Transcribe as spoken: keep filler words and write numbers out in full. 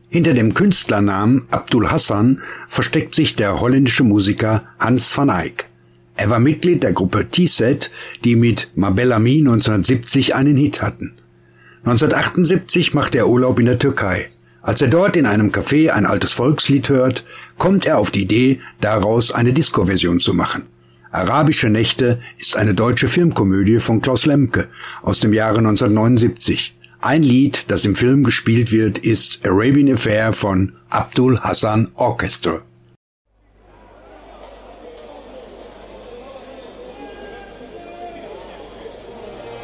Hinter dem Künstlernamen Abdul Hassan versteckt sich der holländische Musiker Hans van Eyck. Er war Mitglied der Gruppe T-Set, die mit Ma Belle Amie neunzehnhundertsiebzig einen Hit hatten. neunzehnhundertachtundsiebzig macht er Urlaub in der Türkei. Als er dort in einem Café ein altes Volkslied hört, kommt er auf die Idee, daraus eine Disco-Version zu machen. Arabische Nächte ist eine deutsche Filmkomödie von Klaus Lemke aus dem Jahre neunzehnhundertneunundsiebzig. Ein Lied, das im Film gespielt wird, ist Arabian Affair von Abdul Hassan Orchestra.